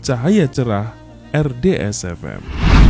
Cahaya Cerah RDS FM.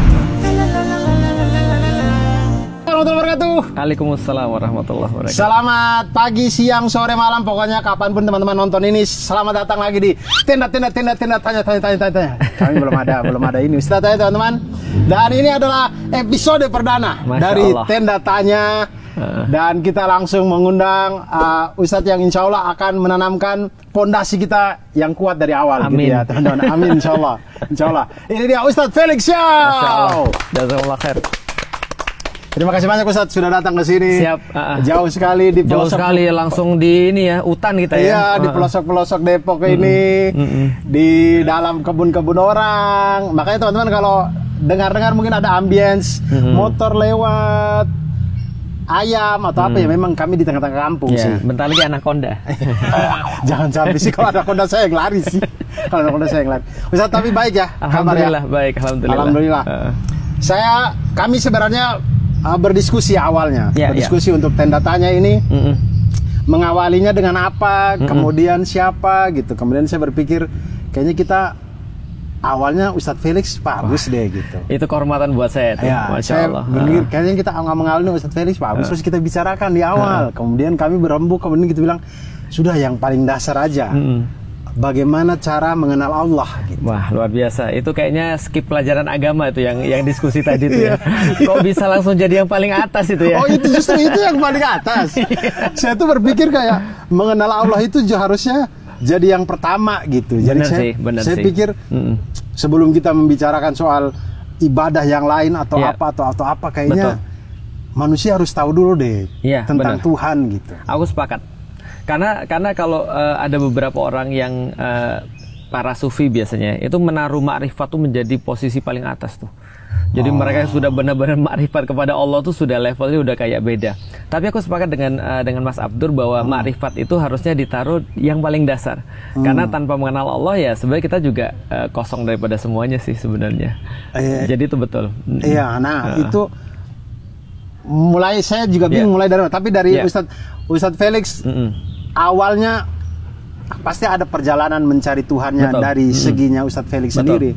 Waalaikumsalam warahmatullahi wabarakatuh. Selamat pagi, siang, sore, malam, pokoknya kapanpun teman-teman nonton ini, selamat datang lagi di tenda tanya. Kami belum ada ini Ustaz ya teman-teman. Dan ini adalah episode perdana dari Tenda Tanya. Dan kita langsung mengundang Ustadz yang insya Allah akan menanamkan pondasi kita yang kuat dari awal. Amin. Gitu ya teman-teman. Amin insya Allah. Ini dia Ustadz Felix Xiao. Jazakallah khair. Terima kasih banyak Ustadz sudah datang ke sini. Siap. Jauh sekali di pelosok. Jauh sekali langsung di ini ya, hutan kita ya. Iya, di pelosok-pelosok Depok ini, di dalam kebun-kebun orang. Makanya teman-teman kalau dengar-dengar mungkin ada ambience motor lewat, ayam atau apa ya, memang kami di tengah-tengah kampung sih. Bentar lagi anaconda. Jangan sampai sih kalau anaconda saya yang lari sih. Kalau anaconda saya yang lari. Ustaz, tapi baik ya Alhamdulillah, kabar ya? baik, Alhamdulillah. Kami sebenarnya berdiskusi awalnya, berdiskusi untuk Tenda Tanya ini. Mengawalinya dengan apa, kemudian siapa gitu. Kemudian saya berpikir kayaknya kita awalnya Ustadz Felix bagus deh gitu. Itu kehormatan buat saya tuh. Ya, Masya Allah. Berpikir kayaknya kita mengawalnya Ustadz Felix bagus, terus kita bicarakan di awal. Kemudian kami berembuk, kemudian kita bilang sudah yang paling dasar aja. Bagaimana cara mengenal Allah gitu. Wah, luar biasa. Itu kayaknya skip pelajaran agama itu yang diskusi tadi itu ya. Kok bisa langsung jadi yang paling atas itu ya? Oh, itu justru itu yang paling atas. Saya tuh berpikir kayak mengenal Allah itu harusnya jadi yang pertama gitu. Jadi saya pikir sebelum kita membicarakan soal ibadah yang lain atau apa kayaknya manusia harus tahu dulu deh tentang Tuhan gitu. Aku sepakat. Karena kalau ada beberapa orang yang para sufi biasanya itu menaruh ma'rifat tuh menjadi posisi paling atas tuh. Jadi mereka sudah benar-benar ma'rifat kepada Allah tuh sudah levelnya udah kayak beda. Tapi aku sepakat dengan Mas Abdur bahwa ma'rifat itu harusnya ditaruh yang paling dasar. Karena tanpa mengenal Allah ya sebenarnya kita juga kosong daripada semuanya sih sebenarnya. Jadi itu betul. Iya, nah itu mulai saya juga bingung mulai dari mana. Tapi dari Ustadz Felix awalnya pasti ada perjalanan mencari Tuhannya dari seginya Ustadz Felix sendiri.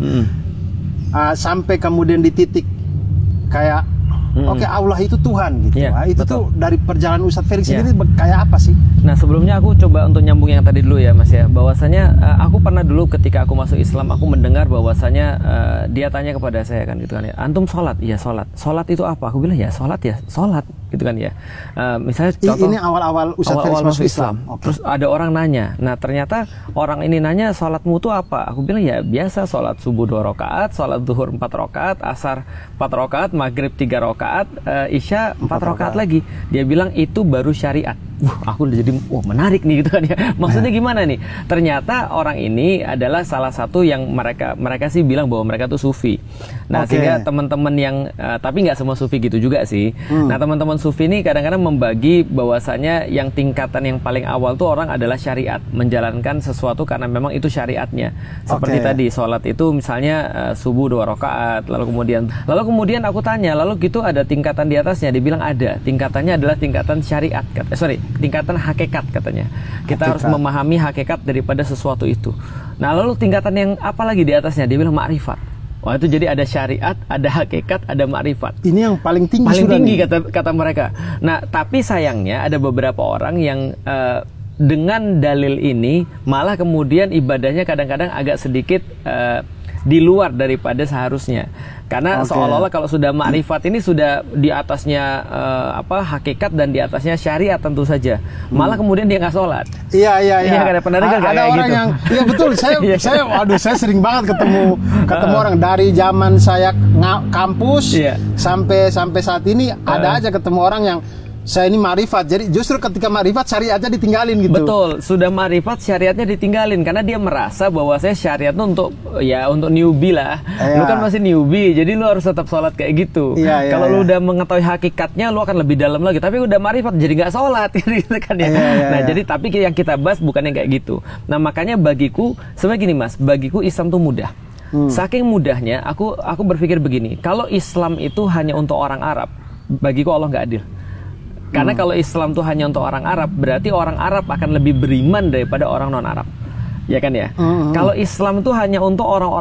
Sampai kemudian di titik kayak oke, Allah itu Tuhan gitu. Itu tuh dari perjalanan Ustadz Felix sendiri kayak apa sih? Nah, sebelumnya aku coba untuk nyambung yang tadi dulu ya Mas ya. Bahwasanya aku pernah dulu ketika aku masuk Islam, aku mendengar bahwasanya dia tanya kepada saya kan gitu kan ya. Antum sholat? Iya sholat. Sholat itu apa? Aku bilang ya sholat gitu kan ya. Misalnya contoh ini awal-awal Ustadz Felix masuk Islam. Terus ada orang nanya. Nah, ternyata orang ini nanya sholatmu itu apa? Aku bilang ya biasa sholat subuh 2 rakaat, sholat zuhur 4 rakaat, asar 4 rakaat, maghrib 3 rakaat, isya 4 rakaat lagi. Dia bilang itu baru syariat. Aku udah jadi menarik nih gitu kan ya. Maksudnya gimana nih? Ternyata orang ini adalah salah satu yang mereka sih bilang bahwa mereka tuh sufi. Nah, sehingga teman-teman yang tapi nggak semua sufi gitu juga sih. Nah, teman-teman sufi ini kadang-kadang membagi bahwasanya yang tingkatan yang paling awal tuh orang adalah syariat, menjalankan sesuatu karena memang itu syariatnya. Seperti tadi sholat itu misalnya subuh 2 rakaat, lalu kemudian aku tanya, lalu gitu ada tingkatan di atasnya? Dibilang ada. Tingkatannya adalah tingkatan syariat. Tingkatan hakikat katanya. Kita harus memahami hakikat daripada sesuatu itu. Nah, lalu tingkatan yang apa lagi di atasnya? Dia bilang ma'rifat. Wah, itu jadi ada syariat, ada hakikat, ada ma'rifat. Ini yang paling tinggi. Paling tinggi kata mereka. Nah, tapi sayangnya ada beberapa orang yang dengan dalil ini malah kemudian ibadahnya kadang-kadang agak sedikit di luar daripada seharusnya. Karena seolah-olah kalau sudah ma'rifat ini sudah di atasnya hakikat dan di atasnya syariat tentu saja. Malah kemudian dia nggak sholat. Iya. Ada orang gitu. yang, iya betul. Saya sering banget ketemu orang dari zaman saya kampus sampai saat ini ada aja ketemu orang yang saya ini ma'rifat, jadi justru ketika ma'rifat syariatnya ditinggalin gitu. Betul, sudah ma'rifat syariatnya ditinggalin karena dia merasa bahwa saya syariat itu untuk newbie lah. Lu kan masih newbie, jadi lu harus tetap sholat kayak gitu. Kalau lu udah mengetahui hakikatnya, lu akan lebih dalam lagi. Tapi udah ma'rifat jadi nggak sholat, gitu kan ya. Jadi tapi yang kita bahas bukan yang kayak gitu. Nah, makanya bagiku sebenarnya gini Mas, bagiku Islam tuh mudah. Saking mudahnya, aku berpikir begini, kalau Islam itu hanya untuk orang Arab, bagiku Allah nggak adil. Karena kalau Islam itu hanya untuk orang Arab, berarti orang Arab akan lebih beriman daripada orang non-Arab. Ya kan ya? Kalau Islam itu hanya untuk orang-orang